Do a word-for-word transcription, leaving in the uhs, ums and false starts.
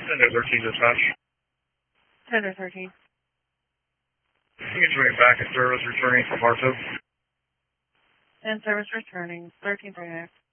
Tender thirteen dispatch. Tender thirteen. Entering back in service, returning from Bartow. And service returning, thirteen thirty-nine.